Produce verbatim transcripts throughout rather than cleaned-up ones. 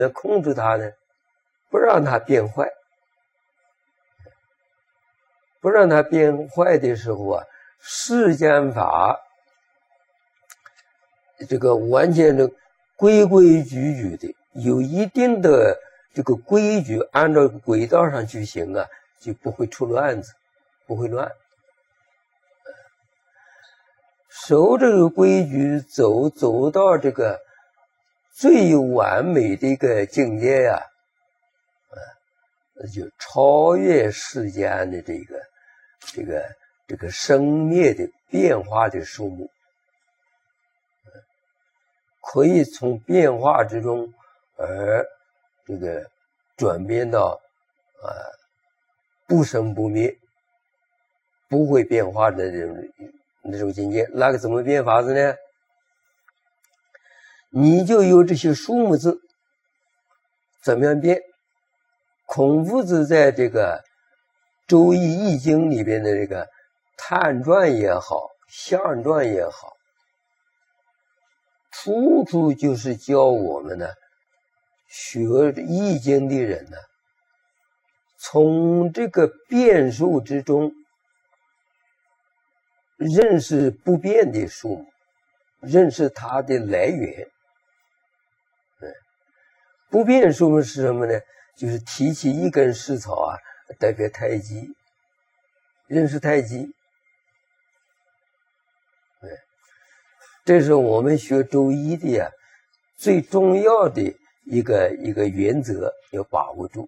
那控制它呢，不让它变坏。不让它变坏的时候啊，世间法这个完全的规规矩矩的，有一定的这个规矩，按照轨道上去行啊，就不会出乱子，不会乱。守这个规矩，走走到这个最完美的一个境界呀、啊，呃，就超越世间的这个这个这个生灭的变化的数目，可以从变化之中而这个转变到呃不生不灭、不会变化的这种那种境界。那个怎么变法子呢？你就有这些数目字，怎么样变？孔夫子在这个《周易易经》里边的这个探传也好，象传也好，处处就是教我们呢，学易经的人呢，从这个变数之中认识不变的数目，认识它的来源。不变数目是什么呢？就是提起一根石草啊，代表太极，认识太极。这是我们学周易的呀、啊，最重要的一个一个原则，要把握住。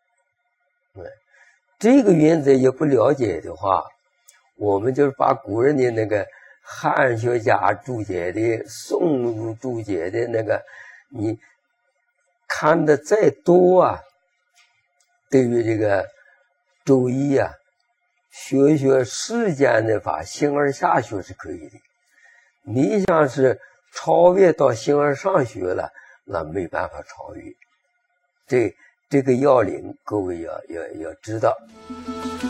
这个原则也不了解的话，我们就是把古人的那个汉学家注解的、宋注解的那个，你看的再多啊，对于这个周易啊，学学世间的法，形而下学是可以的。你想是超越到形而上学了，那没办法超越。这这个要领，各位要要要知道。